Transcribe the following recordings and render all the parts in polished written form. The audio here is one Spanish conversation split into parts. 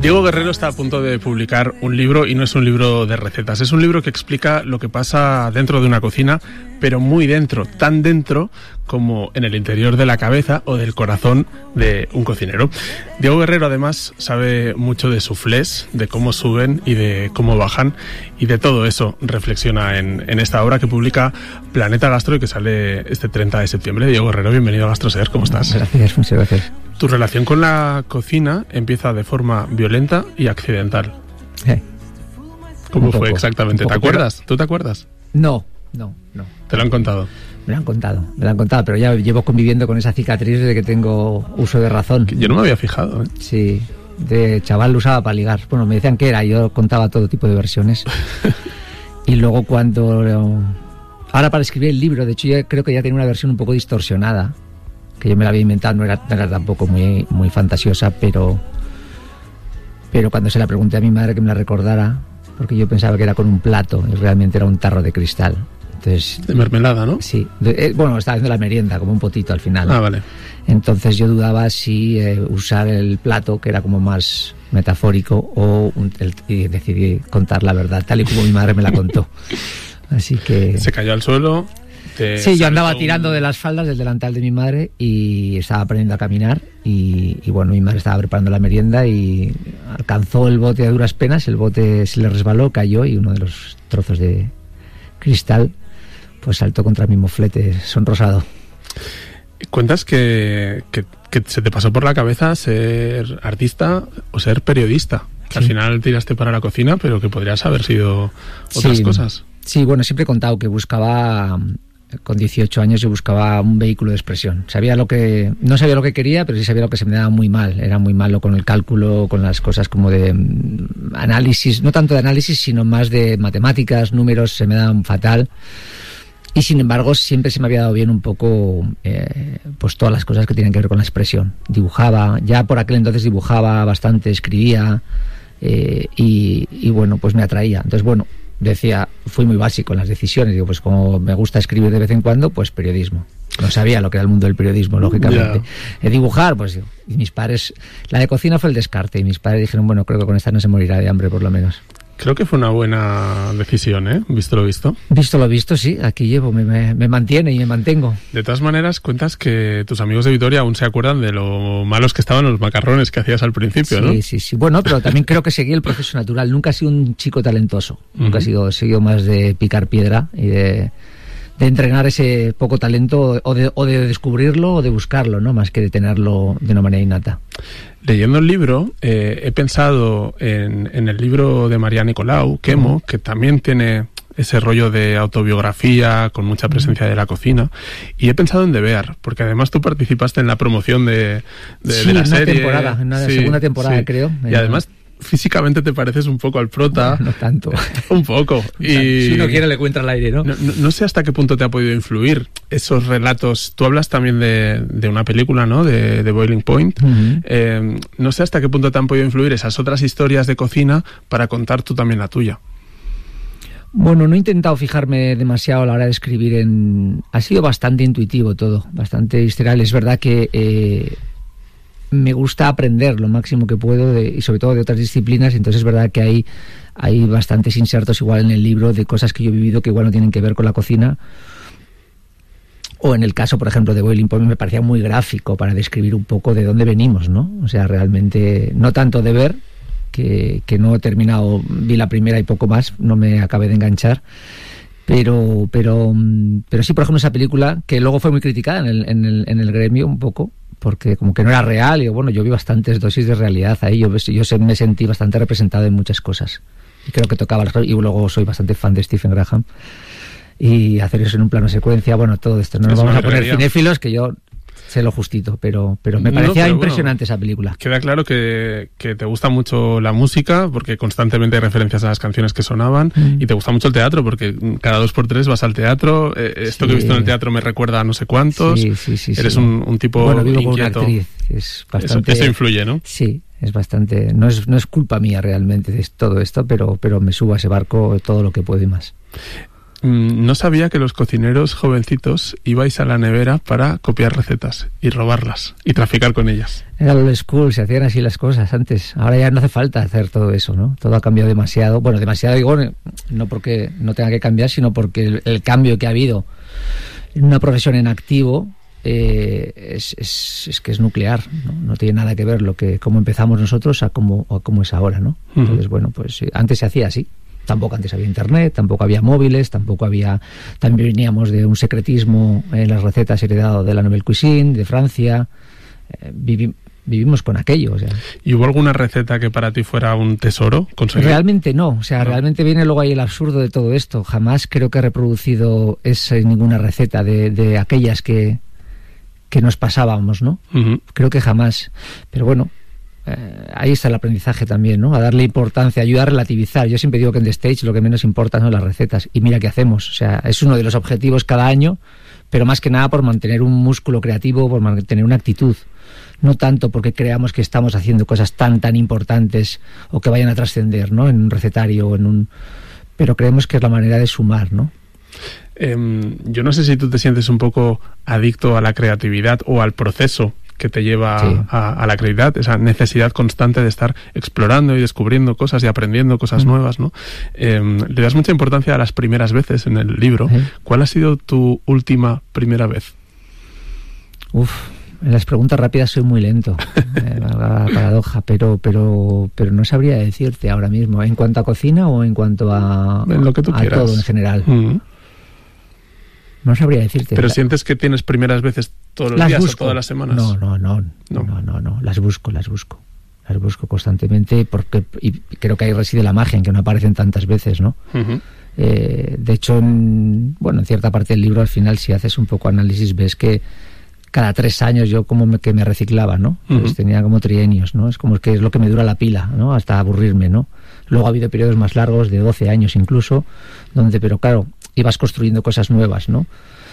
Diego Guerrero está a punto de publicar un libro, y no es un libro de recetas, es un libro que explica lo que pasa dentro de una cocina, pero muy dentro, tan dentro como en el interior de la cabeza o del corazón de un cocinero. Diego Guerrero además sabe mucho de suflés, de cómo suben y de cómo bajan, y de todo eso reflexiona en esta obra que publica Planeta Gastro y que sale este 30 de septiembre. Diego Guerrero, bienvenido a Gastroser, ¿cómo estás? Gracias, muchas gracias. Tu relación con la cocina empieza de forma violenta y accidental. ¿Cómo fue exactamente? ¿Te acuerdas? ¿Tú te acuerdas? No. ¿Te lo han contado? Me lo han contado, pero ya llevo conviviendo con esa cicatriz desde que tengo uso de razón. Yo no me había fijado, ¿eh? Sí, de chaval lo usaba para ligar. Bueno, me decían que era, yo contaba todo tipo de versiones. Y luego ahora para escribir el libro, de hecho yo creo que ya tenía una versión un poco distorsionada, que yo me la había inventado, no era tampoco muy fantasiosa, pero cuando se la pregunté a mi madre que me la recordara, porque yo pensaba que era con un plato y realmente era un tarro de cristal. Entonces, de mermelada, ¿no? Sí, estaba haciendo la merienda, como un potito al final. Ah, vale. Entonces yo dudaba si usar el plato, que era como más metafórico, y decidí contar la verdad, tal y como mi madre me la contó. Así que... Se cayó al suelo... Sí, yo andaba tirando de las faldas del delantal de mi madre y estaba aprendiendo a caminar y bueno, mi madre estaba preparando la merienda y alcanzó el bote a duras penas, el bote se le resbaló, cayó y uno de los trozos de cristal pues saltó contra mi moflete sonrosado. Cuentas que se te pasó por la cabeza ser artista o ser periodista, que sí. Al final tiraste para la cocina, pero que podrías haber sido otras cosas. Sí, bueno, siempre he contado que buscaba... Con 18 años yo buscaba un vehículo de expresión. No sabía lo que quería, pero sí sabía lo que se me daba muy mal. Era muy malo con el cálculo, con las cosas como de análisis, no tanto de análisis, sino más de matemáticas, números, se me daban fatal. Y sin embargo siempre se me había dado bien un poco pues todas las cosas que tienen que ver con la expresión. Dibujaba, ya por aquel entonces dibujaba bastante, escribía y bueno, pues me atraía. Entonces bueno, decía, fui muy básico en las decisiones, digo, pues como me gusta escribir de vez en cuando, pues periodismo. No sabía lo que era el mundo del periodismo, lógicamente. Dibujar, pues y mis padres, la de cocina fue el descarte, y mis padres dijeron, bueno, creo que con esta no se morirá de hambre por lo menos. Creo que fue una buena decisión, ¿eh? Visto lo visto. Visto lo visto, sí. Aquí llevo, me mantiene y me mantengo. De todas maneras, cuentas que tus amigos de Vitoria aún se acuerdan de lo malos que estaban los macarrones que hacías al principio, ¿no? Sí. Bueno, pero también creo que seguí el proceso natural. Nunca he sido un chico talentoso. Nunca he sido más de picar piedra y de entrenar ese poco talento o de descubrirlo o de buscarlo, ¿no? Más que de tenerlo de una manera innata. Leyendo el libro, he pensado en el libro de María Nicolau, Quemo, que también tiene ese rollo de autobiografía con mucha presencia de la cocina, y he pensado en Deber, porque además tú participaste en la promoción de la serie. En una segunda temporada, creo. Y además físicamente te pareces un poco al prota. No tanto. Un poco. Y si uno quiere le encuentra al aire, ¿no? No sé hasta qué punto te ha podido influir esos relatos. Tú hablas también de una película, ¿no? De Boiling Point. No sé hasta qué punto te han podido influir esas otras historias de cocina para contar tú también la tuya. Bueno, no he intentado fijarme demasiado a la hora de escribir Ha sido bastante intuitivo todo, bastante visceral. Es verdad que... me gusta aprender lo máximo que puedo y sobre todo de otras disciplinas, entonces es verdad que hay bastantes insertos igual en el libro de cosas que yo he vivido que igual no tienen que ver con la cocina, o en el caso por ejemplo de Boiling Point me parecía muy gráfico para describir un poco de dónde venimos, ¿no? O sea, realmente no tanto de ver, que no he terminado, vi la primera y poco más, no me acabé de enganchar, pero sí, por ejemplo, esa película que luego fue muy criticada en el gremio un poco, porque como que no era real, y bueno, yo vi bastantes dosis de realidad ahí, yo me sentí bastante representado en muchas cosas, y creo que tocaba y luego soy bastante fan de Stephen Graham, y hacer eso en un plano secuencia, bueno, todo esto, no nos vamos a poner cinéfilos, que yo sé lo justito, pero me parecía impresionante esa película. Queda claro que te gusta mucho la música, porque constantemente hay referencias a las canciones que sonaban, y te gusta mucho el teatro, porque cada 2x3 vas al teatro. Esto que he visto en el teatro me recuerda a no sé cuántos. Sí. Eres un tipo bueno, vivo inquieto. Con una actriz. Es bastante... Eso influye, ¿no? Sí, es bastante... No es culpa mía realmente de todo esto, pero me subo a ese barco todo lo que puedo y más. No sabía que los cocineros jovencitos ibais a la nevera para copiar recetas y robarlas y traficar con ellas. Era lo school, se hacían así las cosas antes. Ahora ya no hace falta hacer todo eso, ¿no? Todo ha cambiado demasiado. Bueno, demasiado digo, no porque no tenga que cambiar, sino porque el cambio que ha habido en una profesión en activo es que es nuclear, ¿no? No tiene nada que ver cómo empezamos nosotros a cómo es ahora, ¿no? Entonces, bueno, pues antes se hacía así. Tampoco antes había internet, tampoco había móviles, también veníamos de un secretismo en las recetas heredado de la Nouvelle Cuisine, de Francia. Vivimos con aquello, o sea. ¿Y hubo alguna receta que para ti fuera un tesoro conseguir? Realmente no, o sea, no. Realmente viene luego ahí el absurdo de todo esto. Jamás creo que he reproducido ninguna receta de aquellas que nos pasábamos, ¿no? Uh-huh. Creo que jamás. Pero bueno, ahí está el aprendizaje también, ¿no? A darle importancia, ayudar a relativizar. Yo siempre digo que en The Stage lo que menos importa son las recetas. Y mira qué hacemos. O sea, es uno de los objetivos cada año, pero más que nada por mantener un músculo creativo, por mantener una actitud. No tanto porque creamos que estamos haciendo cosas tan importantes o que vayan a trascender, ¿no? En un recetario o pero creemos que es la manera de sumar, ¿no? Yo no sé si tú te sientes un poco adicto a la creatividad o al proceso que te lleva sí. a la creatividad, esa necesidad constante de estar explorando y descubriendo cosas y aprendiendo cosas nuevas, ¿no? Le das mucha importancia a las primeras veces en el libro. ¿Cuál ha sido tu última primera vez? En las preguntas rápidas soy muy lento, la paradoja, pero no sabría decirte ahora mismo, ¿en cuanto a cocina o en cuanto a lo que tú quieras, todo en general? No sabría decirte. ¿Pero sientes que tienes primeras veces todos los días o todas las semanas? No, las busco constantemente y creo que ahí reside la magia, en que no aparecen tantas veces, ¿no? Uh-huh. De hecho, en cierta parte del libro, al final, si haces un poco análisis, ves que cada 3 años yo que me reciclaba, ¿no? Pues uh-huh. Tenía como trienios, ¿no? Es como que es lo que me dura la pila, ¿no? Hasta aburrirme, ¿no? Luego ha habido periodos más largos, de 12 años incluso, pero claro, ibas construyendo cosas nuevas, ¿no?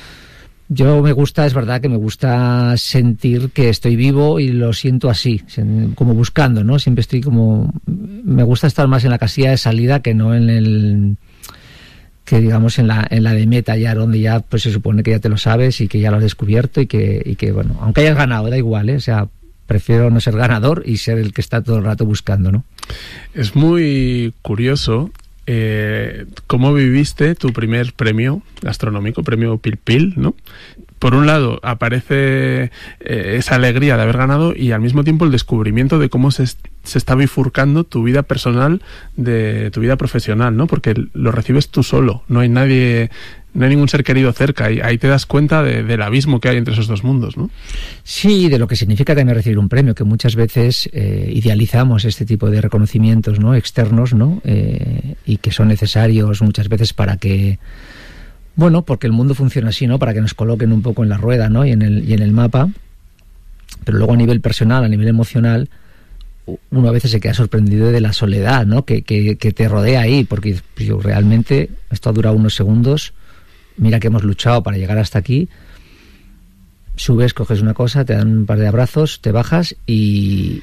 Es verdad que me gusta sentir que estoy vivo y lo siento así, como buscando, ¿no? Siempre estoy me gusta estar más en la casilla de salida que no en digamos en la de meta, ya donde ya pues se supone que ya te lo sabes y que ya lo has descubierto y que bueno, aunque hayas ganado, da igual, ¿eh? O sea, prefiero no ser ganador y ser el que está todo el rato buscando, ¿no? Es muy curioso cómo viviste tu primer premio gastronómico, premio Pil Pil, ¿no? Por un lado aparece esa alegría de haber ganado y al mismo tiempo el descubrimiento de cómo se está bifurcando tu vida personal de tu vida profesional, ¿no? Porque lo recibes tú solo, no hay ningún ser querido cerca, y ahí te das cuenta del abismo que hay entre esos dos mundos, ¿no? Sí, de lo que significa también recibir un premio, que muchas veces idealizamos este tipo de reconocimientos, ¿no? Externos, ¿no? Y que son necesarios muchas veces para que, porque el mundo funciona así, ¿no? Para que nos coloquen un poco en la rueda, ¿no? Y en el mapa. Pero luego a nivel personal, a nivel emocional, uno a veces se queda sorprendido de la soledad, ¿no? Que te rodea ahí, porque yo realmente, esto ha durado unos segundos, mira que hemos luchado para llegar hasta aquí, subes, coges una cosa, te dan un par de abrazos, te bajas y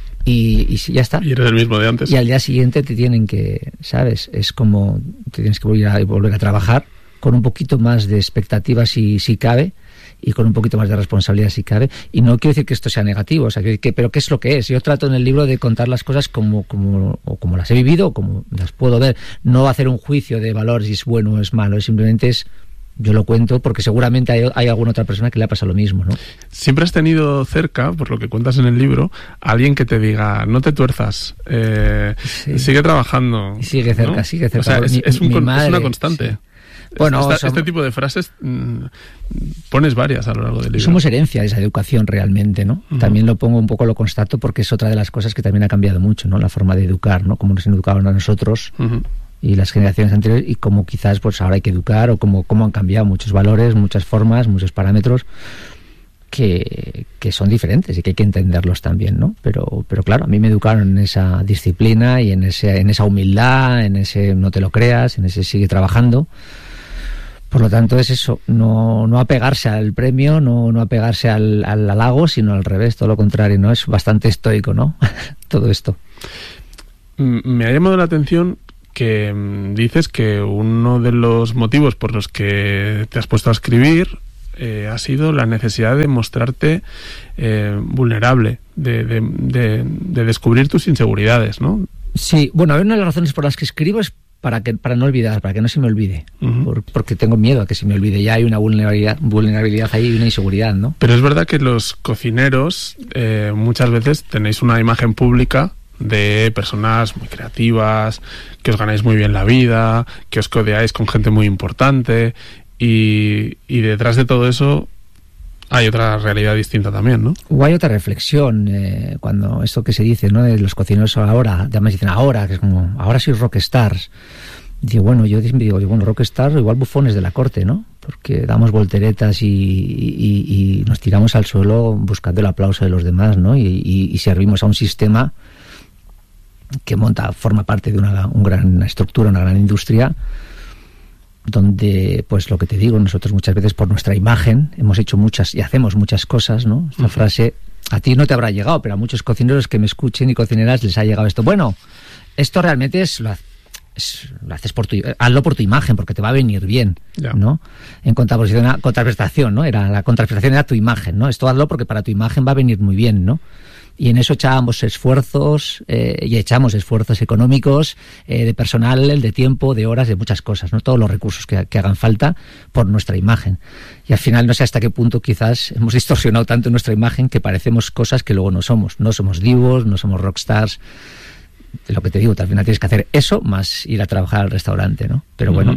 ya está. Y eres el mismo de antes. Y al día siguiente te tienen que, ¿sabes? Es como te tienes que volver a trabajar con un poquito más de expectativas si cabe, y con un poquito más de responsabilidad si cabe. Y no quiero decir que esto sea negativo, o sea, pero ¿qué es lo que es? Yo trato en el libro de contar las cosas como las he vivido, o como las puedo ver. No hacer un juicio de valor si es bueno o es malo, simplemente yo lo cuento porque seguramente hay alguna otra persona que le ha pasado lo mismo, ¿no? Siempre has tenido cerca, por lo que cuentas en el libro, a alguien que te diga, no te tuerzas, sí. Sigue trabajando. Sigue cerca, ¿no? Sigue cerca. O sea, es una constante. Sí. Bueno, este tipo de frases pones varias a lo largo del libro. Somos herencia de esa educación realmente, ¿no? Uh-huh. También lo constato porque es otra de las cosas que también ha cambiado mucho, ¿no? La forma de educar, ¿no? Cómo nos educaron a nosotros uh-huh. y las generaciones anteriores, y cómo quizás pues ahora hay que educar, o cómo han cambiado muchos valores, muchas formas, muchos parámetros que son diferentes y que hay que entenderlos también, ¿no? Pero claro, a mí me educaron en esa disciplina y en esa humildad, en ese no te lo creas, en ese sigue trabajando. Por lo tanto es eso, no apegarse al premio, no apegarse al halago, sino al revés, todo lo contrario, ¿no? Es bastante estoico, ¿no? Todo esto. Me ha llamado la atención que dices que uno de los motivos por los que te has puesto a escribir ha sido la necesidad de mostrarte vulnerable, de descubrir tus inseguridades, ¿no? Sí, bueno, una de las razones por las que escribo es para no olvidar, para que no se me olvide, porque tengo miedo a que se me olvide. Ya hay una vulnerabilidad ahí y una inseguridad, ¿no? Pero es verdad que los cocineros muchas veces tenéis una imagen pública de personas muy creativas, que os ganáis muy bien la vida, que os codeáis con gente muy importante, y detrás de todo eso hay otra realidad distinta también, ¿no? O hay otra reflexión, cuando esto que se dice, ¿no? De los cocineros ahora, además dicen ahora, que es como, ahora sois rockstars. Digo, bueno, yo digo, bueno, rockstars igual bufones de la corte, ¿no? Porque damos volteretas y nos tiramos al suelo buscando el aplauso de los demás, ¿no? Y servimos a un sistema que forma parte de una gran estructura, una gran industria, donde, pues lo que te digo, nosotros muchas veces por nuestra imagen hemos hecho muchas y hacemos muchas cosas, ¿no? Esta frase a ti no te habrá llegado, pero a muchos cocineros que me escuchen y cocineras les ha llegado esto. Bueno, esto realmente lo haces hazlo por tu imagen, porque te va a venir bien, ¿no? En contraprestación, ¿no? La contraprestación era tu imagen, ¿no? Esto hazlo porque para tu imagen va a venir muy bien, ¿no? Y en eso echamos esfuerzos económicos, de personal, de tiempo, de horas, de muchas cosas, ¿no? Todos los recursos que hagan falta por nuestra imagen. Y al final no sé hasta qué punto quizás hemos distorsionado tanto nuestra imagen que parecemos cosas que luego no somos. No somos divos, no somos rockstars. Lo que te digo, al final tienes que hacer eso más ir a trabajar al restaurante, ¿no? Pero bueno,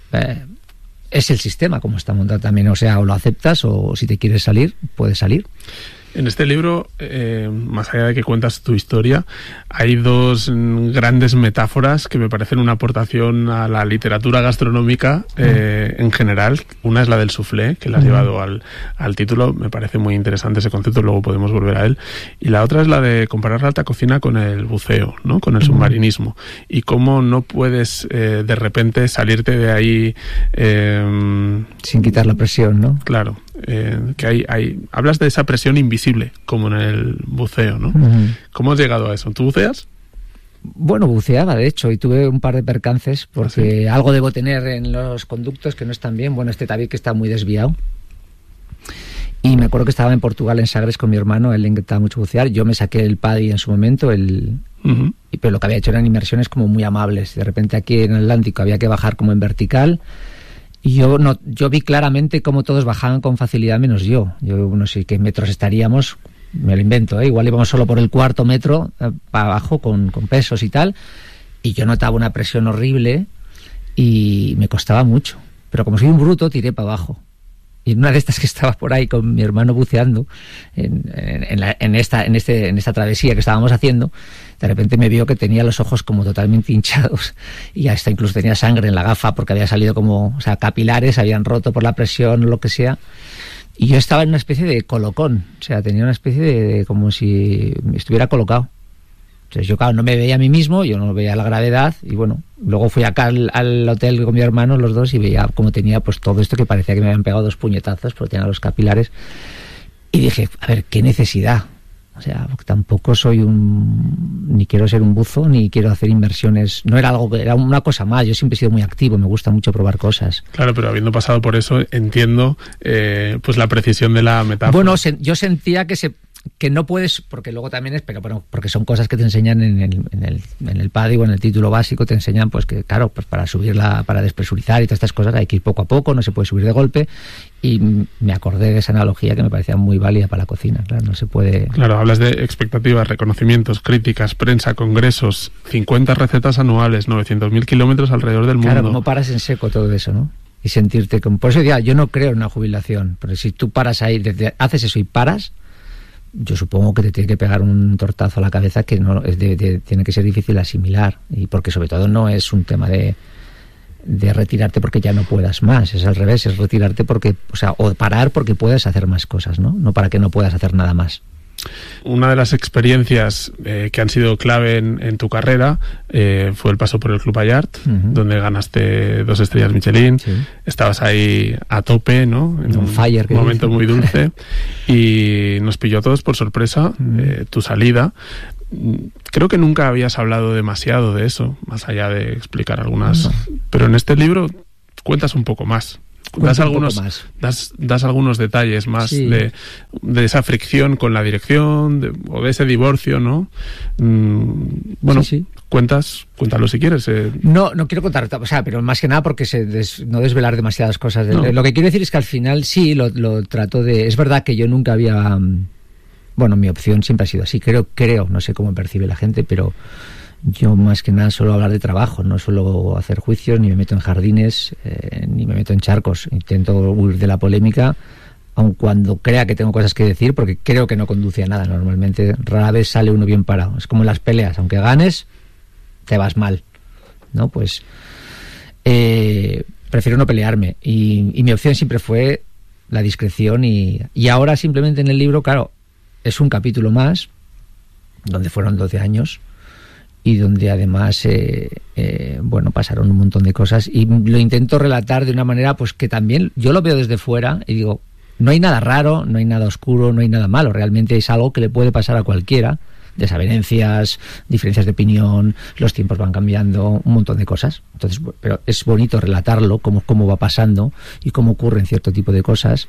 es el sistema como está montado también. O sea, o lo aceptas o si te quieres salir, puedes salir. En este libro, más allá de que cuentas tu historia, hay dos grandes metáforas que me parecen una aportación a la literatura gastronómica en general. Una es la del soufflé, que la has llevado al título. Me parece muy interesante ese concepto, luego podemos volver a él. Y la otra es la de comparar la alta cocina con el buceo, ¿no? Con el submarinismo. Y cómo no puedes de repente salirte de ahí sin quitar la presión, ¿no? Claro. Que hablas de esa presión invisible, como en el buceo, ¿no? ¿Cómo has llegado a eso? ¿Tú buceas? Bueno, buceaba, de hecho, y tuve un par de percances, porque algo debo tener en los conductos que no están bien. Bueno, este tabique está muy desviado. Y me acuerdo que estaba en Portugal, en Sagres, con mi hermano. A él le encantaba mucho bucear. Yo me saqué el PADI en su momento, pero lo que había hecho eran inmersiones como muy amables. De repente aquí en el Atlántico había que bajar como en vertical. Y yo vi claramente cómo todos bajaban con facilidad menos yo. Yo no sé qué metros estaríamos, me lo invento, igual íbamos solo por el cuarto metro para abajo con pesos y tal. Y yo notaba una presión horrible y me costaba mucho. Pero como soy un bruto, tiré para abajo. Y en una de estas que estaba por ahí con mi hermano buceando, en esta travesía que estábamos haciendo, de repente me vio que tenía los ojos como totalmente hinchados y hasta incluso tenía sangre en la gafa porque había salido capilares, habían roto por la presión o lo que sea. Y yo estaba en una especie de colocón, o sea, tenía una especie de como si estuviera colocado. Entonces yo, claro, no me veía a mí mismo, yo no veía la gravedad y bueno, luego fui acá al hotel con mi hermano, los dos, y veía cómo tenía pues todo esto que parecía que me habían pegado 2 puñetazos porque tenía los capilares. Y dije, a ver, ¿qué necesidad? O sea, porque tampoco ni quiero ser un buzo, ni quiero hacer inmersiones. No era algo, era una cosa más. Yo siempre he sido muy activo, me gusta mucho probar cosas. Claro, pero habiendo pasado por eso, entiendo pues la precisión de la metáfora. Bueno, yo sentía que no puedes, porque luego también pero porque son cosas que te enseñan en el PADI o en el título básico, te enseñan pues que claro, pues para para despresurizar y todas estas cosas hay que ir poco a poco, no se puede subir de golpe, y me acordé de esa analogía que me parecía muy válida para la cocina. Claro, no se puede. Claro, hablas de expectativas, reconocimientos, críticas, prensa, congresos, 50 recetas anuales, 900.000 kilómetros alrededor del mundo. Claro, como paras en seco todo eso, ¿no? Y sentirte como... Por eso decía, yo no creo en una jubilación, pero si tú paras ahí, haces eso y paras, yo supongo que te tiene que pegar un tortazo a la cabeza que no tiene que ser difícil asimilar, y porque sobre todo no es un tema de retirarte porque ya no puedas más, es al revés, es retirarte porque, o parar porque puedes hacer más cosas, no para que no puedas hacer nada más. Una de las experiencias que han sido clave en tu carrera fue el paso por el Club Allard, donde ganaste 2 estrellas Michelin. Sí. Estabas ahí a tope, ¿no? En un momento muy dulce y nos pilló a todos por sorpresa tu salida. creo que nunca habías hablado demasiado de eso, más allá de explicar algunas... No. Pero en este libro cuentas un poco más. Das algunos detalles más sí. de esa fricción con la dirección o de ese divorcio, ¿no? Bueno, sí. Cuéntalo si quieres. No quiero contar, o sea, pero más que nada porque no desvelar demasiadas cosas. No. Lo que quiero decir es que al final sí lo trato de... Es verdad que yo nunca había... Bueno, mi opción siempre ha sido así, creo, no sé cómo percibe la gente, pero yo más que nada suelo hablar de trabajo, no suelo hacer juicios, ni me meto en jardines, ni me meto en charcos. Intento huir de la polémica, aun cuando crea que tengo cosas que decir, porque creo que no conduce a nada. Normalmente, rara vez sale uno bien parado. Es como en las peleas, aunque ganes, te vas mal, ¿no? Pues prefiero no pelearme. Y mi opción siempre fue la discreción y ahora simplemente en el libro, claro, es un capítulo más, donde fueron 12 años y donde además pasaron un montón de cosas y lo intento relatar de una manera pues que también yo lo veo desde fuera y digo, no hay nada raro, no hay nada oscuro, no hay nada malo, realmente es algo que le puede pasar a cualquiera, desavenencias, diferencias de opinión, los tiempos van cambiando, un montón de cosas. Entonces, pero es bonito relatarlo, cómo va pasando y cómo ocurren cierto tipo de cosas.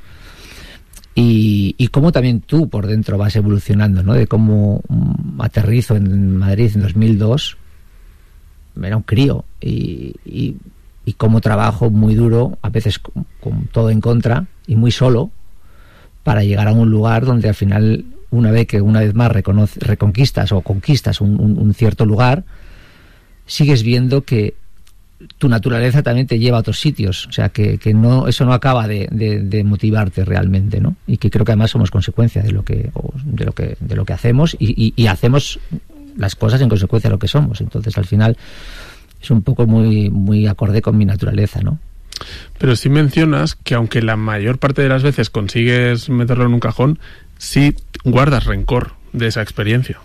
Y cómo también tú por dentro vas evolucionando, ¿no? De cómo aterrizo en Madrid en 2002, era un crío, y cómo trabajo muy duro, a veces con todo en contra, y muy solo, para llegar a un lugar donde al final, una vez más reconquistas o conquistas un cierto lugar, sigues viendo que tu naturaleza también te lleva a otros sitios, o sea que no, eso no acaba de motivarte realmente, ¿no? Y que creo que además somos consecuencia de lo que hacemos y hacemos las cosas en consecuencia de lo que somos. Entonces al final es un poco muy acorde con mi naturaleza, ¿no? Pero sí mencionas que aunque la mayor parte de las veces consigues meterlo en un cajón, sí guardas rencor de esa experiencia.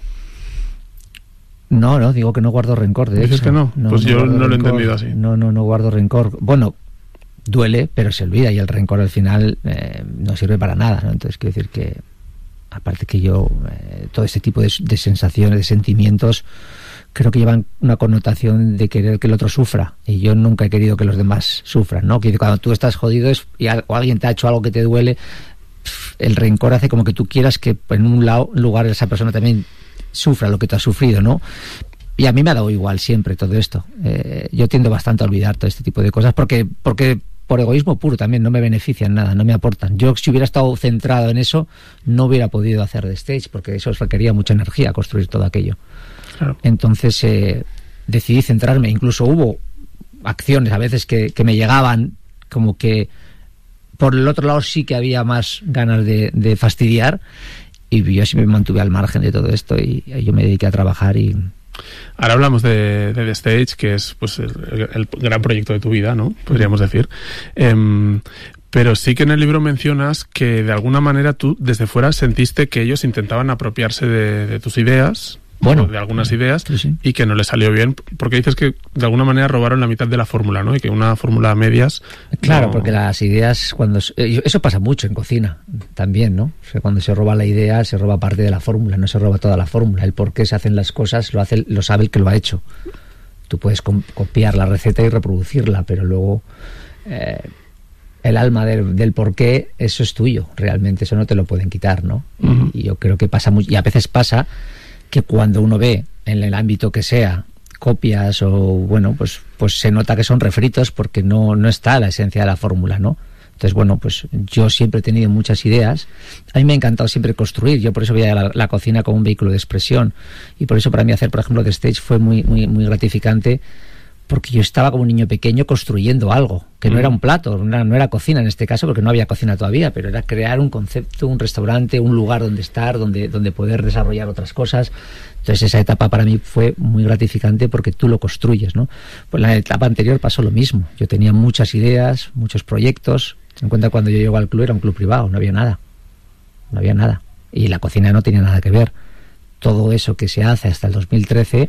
No, digo que no guardo rencor, de ¿Dices hecho. que no? Pues yo no lo he entendido así. No guardo rencor. Bueno, duele, pero se olvida y el rencor al final no sirve para nada, ¿no? Entonces quiero decir que, aparte que yo, todo este tipo de sensaciones, de sentimientos, creo que llevan una connotación de querer que el otro sufra, y yo nunca he querido que los demás sufran, ¿no? Que cuando tú estás jodido o alguien te ha hecho algo que te duele, el rencor hace como que tú quieras que en un lugar esa persona también sufra lo que tú has sufrido, ¿no? Y a mí me ha dado igual siempre todo esto. Yo tiendo bastante a olvidar todo este tipo de cosas porque por egoísmo puro también no me benefician nada, no me aportan. Yo, si hubiera estado centrado en eso, no hubiera podido hacer The Stage, porque eso requería mucha energía construir todo aquello. Claro. Entonces decidí centrarme. Incluso hubo acciones a veces que me llegaban como que por el otro lado sí que había más ganas de fastidiar. Y yo sí me mantuve al margen de todo esto y yo me dediqué a trabajar y... Ahora hablamos de The Stage, que es pues el gran proyecto de tu vida, ¿no? Podríamos decir. Pero sí que en el libro mencionas que de alguna manera tú desde fuera sentiste que ellos intentaban apropiarse de tus ideas, bueno, de algunas ideas, sí. Y que no les salió bien, porque dices que de alguna manera robaron la mitad de la fórmula, ¿no? Y que una fórmula a medias... Claro, no... porque las ideas, eso pasa mucho en cocina también, ¿no? O sea, cuando se roba la idea, se roba parte de la fórmula, no se roba toda la fórmula. El por qué se hacen las cosas lo sabe el que lo ha hecho. Tú puedes copiar la receta y reproducirla, pero luego el alma del por qué, eso es tuyo, realmente, eso no te lo pueden quitar, ¿no? Uh-huh. Y yo creo que pasa mucho, y a veces pasa que cuando uno ve en el ámbito que sea copias o bueno, pues se nota que son refritos porque no está la esencia de la fórmula, ¿no? Entonces, bueno, pues yo siempre he tenido muchas ideas. A mí me ha encantado siempre construir. Yo por eso veía la cocina como un vehículo de expresión y por eso para mí hacer, por ejemplo, The Stage fue muy gratificante, porque yo estaba como un niño pequeño construyendo algo, que no era un plato, no era cocina en este caso, porque no había cocina todavía, pero era crear un concepto, un restaurante, un lugar donde estar, donde poder desarrollar otras cosas. Entonces esa etapa para mí fue muy gratificante porque tú lo construyes, ¿no? Pues la etapa anterior pasó lo mismo. Yo tenía muchas ideas, muchos proyectos. Ten en cuenta, cuando yo llego al club era un club privado, no había nada. Y la cocina no tenía nada que ver. Todo eso que se hace hasta el 2013...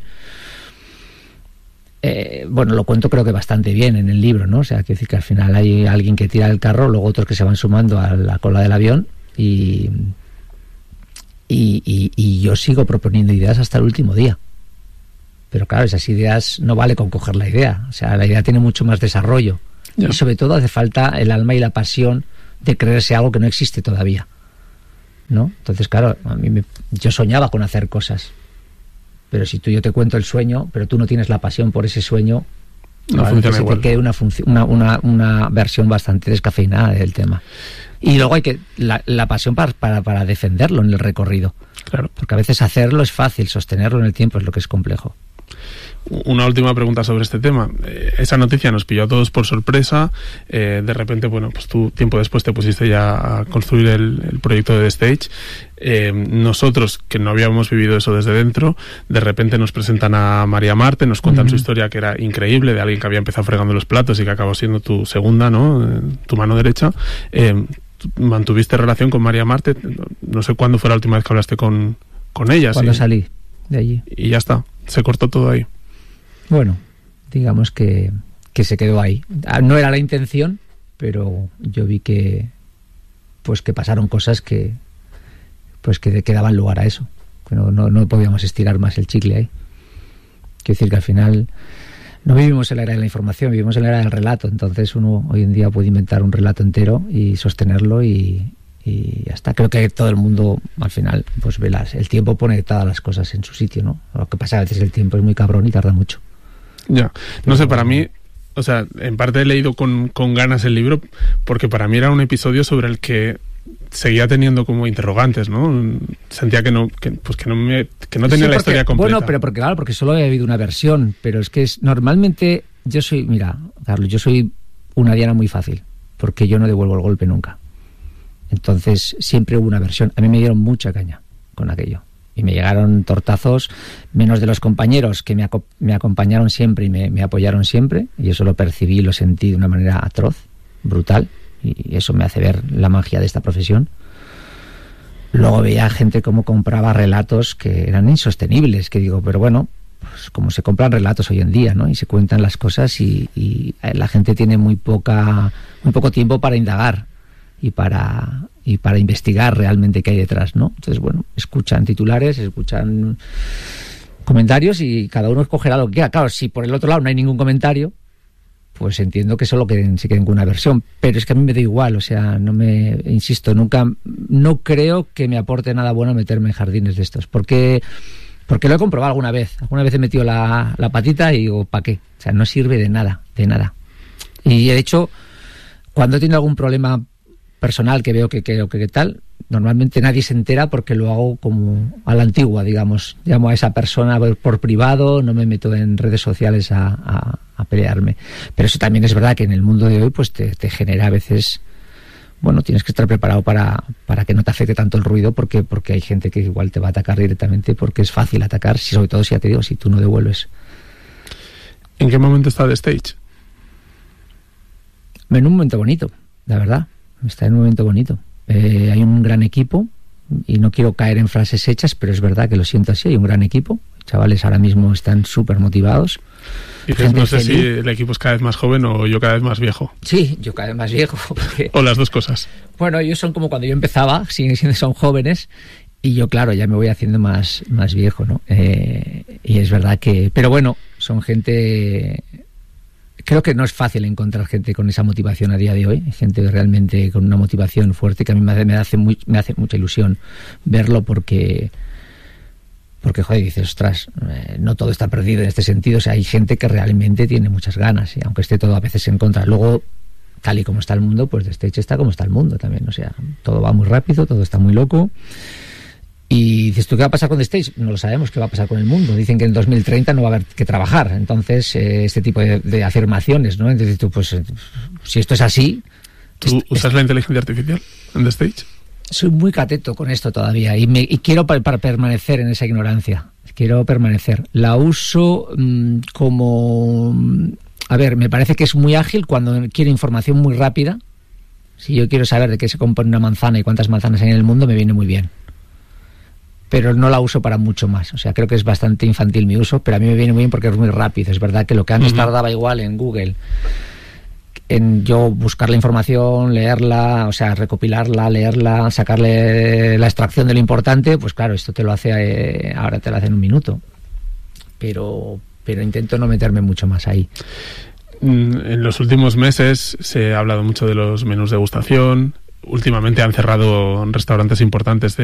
lo cuento creo que bastante bien en el libro, ¿no? O sea, quiero decir que al final hay alguien que tira el carro, luego otros que se van sumando a la cola del avión y Y yo sigo proponiendo ideas hasta el último día. Pero claro, esas ideas no vale con coger la idea. O sea, la idea tiene mucho más desarrollo. Yeah. Y sobre todo hace falta el alma y la pasión de creerse algo que no existe todavía, ¿no? Entonces, claro, yo soñaba con hacer cosas. Pero si yo te cuento el sueño, pero tú no tienes la pasión por ese sueño, no funciona igual. Te quede una versión bastante descafeinada del tema. Y luego hay que la pasión para defenderlo en el recorrido. Claro. Porque a veces hacerlo es fácil, sostenerlo en el tiempo es lo que es complejo. Una última pregunta sobre este tema. Esa noticia nos pilló a todos por sorpresa. De repente, bueno, pues tú tiempo después te pusiste ya a construir el proyecto de The Stage. Nosotros, que no habíamos vivido eso desde dentro, de repente nos presentan a María Marte, nos cuentan su historia, que era increíble, de alguien que había empezado fregando los platos y que acabó siendo tu segunda, ¿no? Tu mano derecha. ¿Mantuviste relación con María Marte? No sé cuándo fue la última vez que hablaste con ella. Cuando salí de allí. Y ya está, se cortó todo ahí. Bueno, digamos que se quedó ahí. No era la intención, pero yo vi que pasaron cosas que daban lugar a eso. Que no podíamos estirar más el chicle ahí. Quiero decir que al final no vivimos en la era de la información, vivimos en la era del relato. Entonces uno hoy en día puede inventar un relato entero y sostenerlo y ya está. Creo que todo el mundo al final pues ve el tiempo pone todas las cosas en su sitio, ¿no? Lo que pasa a veces el tiempo es muy cabrón y tarda mucho. Ya, no sé, para mí, o sea, en parte he leído con ganas el libro porque para mí era un episodio sobre el que seguía teniendo como interrogantes, ¿no? Sentía que no tenía la historia completa. Bueno, pero porque solo había habido una versión, pero es que normalmente mira, Carlos, yo soy una diana muy fácil, porque yo no devuelvo el golpe nunca. Entonces siempre hubo una versión. A mí me dieron mucha caña con aquello. Y me llegaron tortazos, menos de los compañeros que me acompañaron siempre y me apoyaron siempre. Y eso lo percibí y lo sentí de una manera atroz, brutal. Y eso me hace ver la magia de esta profesión. Luego veía gente como compraba relatos que eran insostenibles, que digo, pero bueno, pues como se compran relatos hoy en día, ¿no? Y se cuentan las cosas y la gente tiene muy poco tiempo para indagar y para investigar realmente qué hay detrás, ¿no? Entonces, bueno, escuchan titulares, escuchan comentarios y cada uno escogerá lo que quiera. Claro, si por el otro lado no hay ningún comentario, pues entiendo que solo se queden con una versión, pero es que a mí me da igual, o sea, no creo que me aporte nada bueno meterme en jardines de estos, porque lo he comprobado alguna vez he metido la patita y digo, ¿para qué? O sea, no sirve de nada. Y de hecho, cuando he tenido algún problema personal que veo que tal, normalmente nadie se entera porque lo hago como a la antigua, digamos. Llamo a esa persona por privado, no me meto en redes sociales a pelearme. Pero eso también es verdad que en el mundo de hoy pues te genera a veces... Bueno, tienes que estar preparado para que no te afecte tanto el ruido porque hay gente que igual te va a atacar directamente porque es fácil atacar, sobre todo si ya te digo, si tú no devuelves. ¿En qué momento está The Stage? En un momento bonito, la verdad. Está en un momento bonito. Hay un gran equipo y no quiero caer en frases hechas, pero es verdad que lo siento así. Hay un gran equipo. Chavales ahora mismo están súper motivados. Dices, no sé si el equipo es cada vez más joven o yo cada vez más viejo. Sí, yo cada vez más viejo. Porque... O las dos cosas. Bueno, ellos son como cuando yo empezaba, son jóvenes y yo, claro, ya me voy haciendo más viejo, ¿no? Y es verdad que... Pero bueno, son gente... Creo que no es fácil encontrar gente con esa motivación a día de hoy, gente realmente con una motivación fuerte que a mí me hace mucha ilusión verlo porque joder, dices, ostras, no todo está perdido en este sentido, o sea, hay gente que realmente tiene muchas ganas, y aunque esté todo a veces en contra. Luego, tal y como está el mundo, pues The Stage está como está el mundo también, o sea, todo va muy rápido, todo está muy loco. Y dices, ¿tú qué va a pasar con The Stage? No lo sabemos qué va a pasar con el mundo. Dicen que en 2030 no va a haber que trabajar. Entonces, este tipo de afirmaciones, ¿no? Entonces tú, pues, si esto es así... ¿Tú usas la inteligencia artificial en The Stage? Soy muy cateto con esto todavía y quiero para permanecer en esa ignorancia. Quiero permanecer. La uso como... A ver, me parece que es muy ágil cuando quiero información muy rápida. Si yo quiero saber de qué se compone una manzana y cuántas manzanas hay en el mundo, me viene muy bien. Pero no la uso para mucho más. O sea, creo que es bastante infantil mi uso, pero a mí me viene muy bien porque es muy rápido. Es verdad que lo que antes tardaba igual en Google en yo buscar la información, leerla, o sea, recopilarla, leerla, sacarle la extracción de lo importante, pues claro, esto te lo hace, ahora te lo hace en un minuto. Pero intento no meterme mucho más ahí. En los últimos meses se ha hablado mucho de los menús degustación. Últimamente han cerrado restaurantes importantes